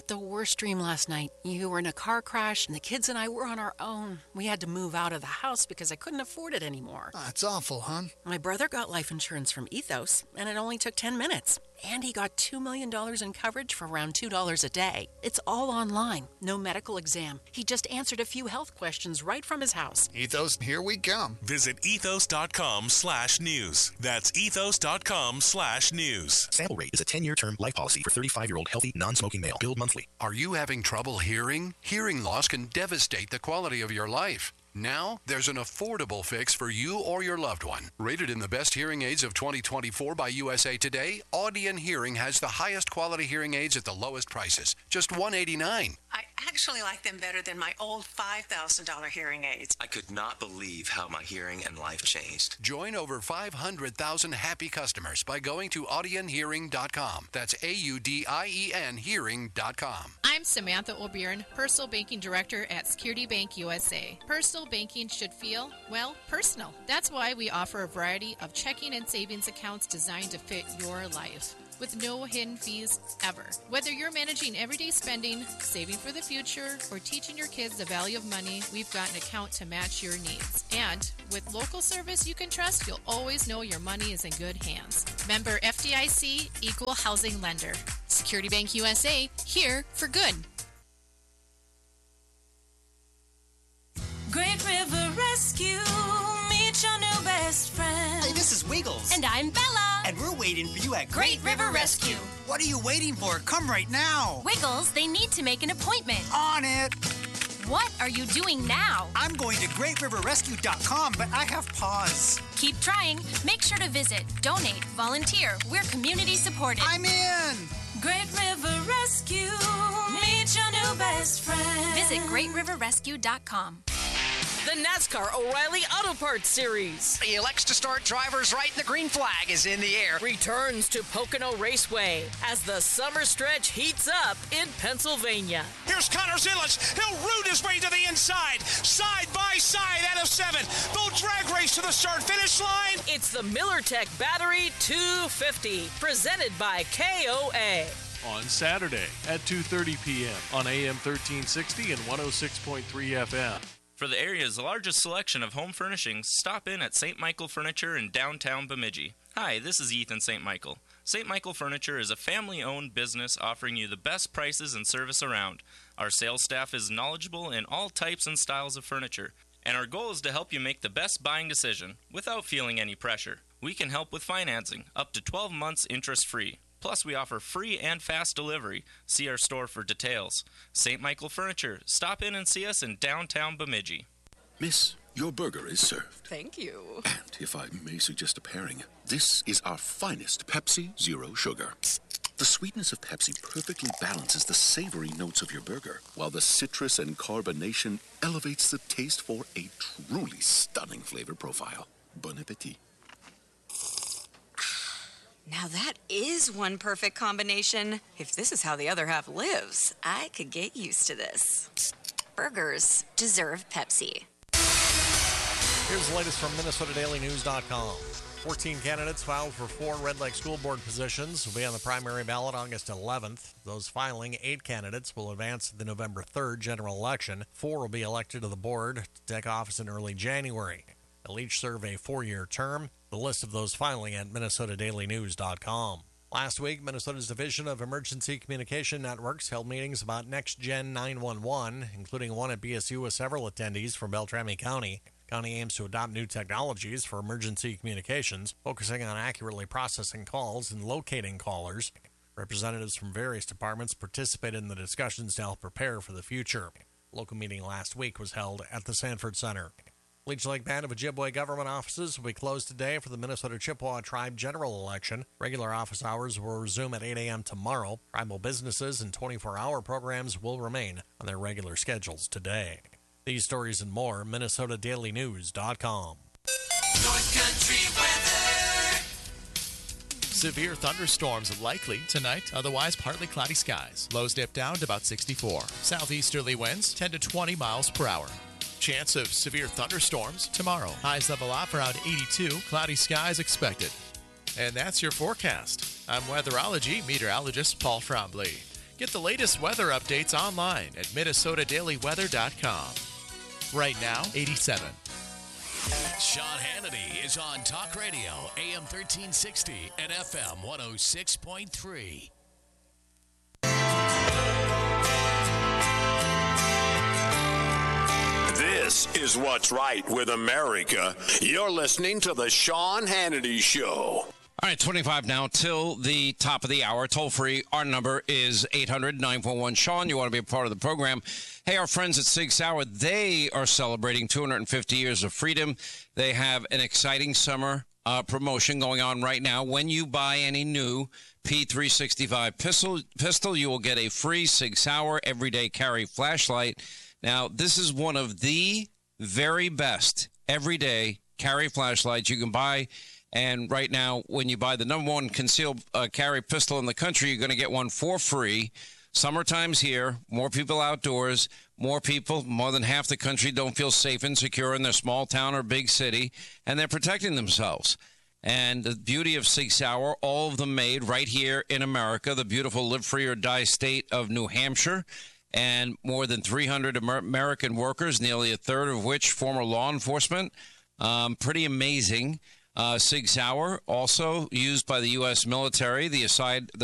had the worst dream last night. You were in a car crash, and the kids and I were on our own. We had to move out of the house because I couldn't afford it anymore. That's awful, hon. My brother got life insurance from Ethos, and it only took 10 minutes. And he got $2 million in coverage for around $2 a day. It's all online. No medical exam. He just answered a few health questions right from his house. Ethos, here we come. Visit ethos.com/news. That's ethos.com/news. Sample rate is a 10-year term life policy for 35-year-old healthy, non-smoking male. Billed monthly. Are you having trouble hearing? Hearing loss can devastate the quality of your life. Now, there's an affordable fix for you or your loved one. Rated in the best hearing aids of 2024 by USA Today, Audion Hearing has the highest quality hearing aids at the lowest prices. Just $189. I actually like them better than my old $5,000 hearing aids. I could not believe how my hearing and life changed. Join over 500,000 happy customers by going to audionhearing.com. That's AUDIEN hearing.com. I'm Samantha O'Byrne, Personal Banking Director at Security Bank USA. Personal banking should feel, well, personal. That's why we offer a variety of checking and savings accounts designed to fit your life, with no hidden fees ever. Whether you're managing everyday spending, saving for the future, or teaching your kids the value of money, we've got an account to match your needs. And with local service you can trust, you'll always know your money is in good hands. Member FDIC, Equal Housing Lender. Security Bank USA, here for good. Great River Rescue, meet your new best friend. Hey, this is Wiggles. And I'm Bella. And we're waiting for you at Great River Rescue. What are you waiting for? Come right now. Wiggles, they need to make an appointment. On it. What are you doing now? I'm going to GreatRiverRescue.com, but I have pause. Keep trying. Make sure to visit, donate, volunteer. We're community supported. I'm in. Great River Rescue, meet your new best friend. Visit GreatRiverRescue.com. The NASCAR O'Reilly Auto Parts Series. The elects to start drivers right and the green flag is in the air. Returns to Pocono Raceway as the summer stretch heats up in Pennsylvania. Here's Connor Zillage. He'll root his way to the inside. Side by side out of 7. They'll drag race to the start-finish line. It's the MillerTech Battery 250, presented by KOA. On Saturday at 2:30 p.m. on AM 1360 and 106.3 FM. For the area's largest selection of home furnishings, stop in at St. Michael Furniture in downtown Bemidji. Hi, this is Ethan St. Michael. St. Michael Furniture is a family-owned business offering you the best prices and service around. Our sales staff is knowledgeable in all types and styles of furniture, and our goal is to help you make the best buying decision without feeling any pressure. We can help with financing, up to 12 months interest-free. Plus, we offer free and fast delivery. See our store for details. St. Michael Furniture. Stop in and see us in downtown Bemidji. Miss, your burger is served. Thank you. And if I may suggest a pairing, this is our finest Pepsi Zero Sugar. The sweetness of Pepsi perfectly balances the savory notes of your burger, while the citrus and carbonation elevates the taste for a truly stunning flavor profile. Bon appetit. Now that is one perfect combination. If this is how the other half lives, I could get used to this. Burgers deserve Pepsi. Here's the latest from MinnesotaDailyNews.com. 14 candidates filed for 4 Red Lake School Board positions will be on the primary ballot August 11th. Those filing, 8 candidates, will advance to the November 3rd general election. 4 will be elected to the board to take office in early January. They'll each serve a 4-year term. The list of those filing at MinnesotaDailyNews.com. Last week, Minnesota's Division of Emergency Communication Networks held meetings about Next Gen 911, including one at BSU with several attendees from Beltrami County. County aims to adopt new technologies for emergency communications, focusing on accurately processing calls and locating callers. Representatives from various departments participated in the discussions to help prepare for the future. A local meeting last week was held at the Sanford Center. Leech Lake Band of Ojibwe government offices will be closed today for the Minnesota Chippewa Tribe general election. Regular office hours will resume at 8 a.m. tomorrow. Tribal businesses and 24-hour programs will remain on their regular schedules today. These stories and more, MinnesotaDailyNews.com. North Country weather. Severe thunderstorms likely tonight, otherwise partly cloudy skies. Lows dip down to about 64. Southeasterly winds 10 to 20 miles per hour. Chance of severe thunderstorms tomorrow. Highs level off around 82. Cloudy skies expected. And that's your forecast. I'm weatherology meteorologist Paul Trombley. Get the latest weather updates online at minnesotadailyweather.com. Right now, 87. Sean Hannity is on Talk Radio, AM 1360 and FM 106.3. This is What's Right with America. You're listening to The Sean Hannity Show. All right, 25 now till the top of the hour. Toll free. Our number is 800-941-SEAN. You want to be a part of the program. Hey, our friends at Sig Sauer, they are celebrating 250 years of freedom. They have an exciting summer promotion going on right now. When you buy any new P365 pistol, you will get a free Sig Sauer everyday carry flashlight. Now, this is one of the very best everyday carry flashlights you can buy. And right now, when you buy the number one concealed carry pistol in the country, you're going to get one for free. Summertime's here. More people outdoors. More people, more than half the country, don't feel safe and secure in their small town or big city, and they're protecting themselves. And the beauty of Sig Sauer, all of them made right here in America, the beautiful Live Free or Die state of New Hampshire, and more than 300 American workers, nearly a third of which former law enforcement. Pretty amazing. Sig Sauer, also used by the U.S. military. The